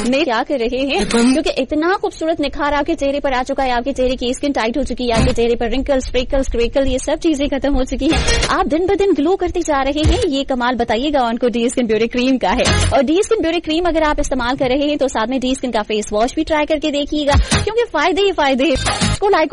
में क्या कर रहे हैं, क्योंकि इतना खूबसूरत निखार आपके चेहरे पर आ चुका है, आपके चेहरे की स्किन टाइट हो चुकी है, आपके चेहरे पर रिंकल्स, फ्रेकल्स, क्रेकल ये सब चीजें खत्म हो चुकी हैं, आप दिन ब दिन ग्लो करते जा रहे हैं। ये कमाल बताइएगा उनको डी स्किन ब्यूटी क्रीम का है। और डी स्किन ब्यूटी क्रीम अगर आप इस्तेमाल कर रहे हैं तो साथ में डी स्किन का फेस वॉश भी ट्राई करके देखिएगा, क्योंकि फायदे ही फायदे। इसको लाइक